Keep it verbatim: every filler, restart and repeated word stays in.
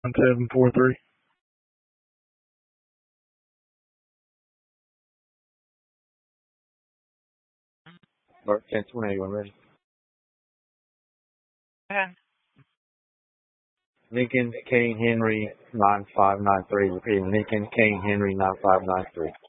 seven four three. Or ten twenty, when ready. Okay. Lincoln Kane Henry nine five nine three. Repeating Lincoln Kane Henry nine five nine three.